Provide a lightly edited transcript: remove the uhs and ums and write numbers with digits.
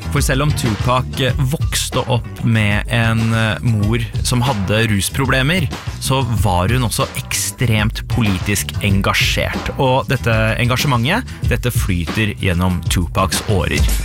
For selv om Tupac vokste opp med en mor som hadde rusproblemer, så var hun også ekstremt politisk engasjert. Og dette engasjementet, dette flyter gjennom Tupacs årer.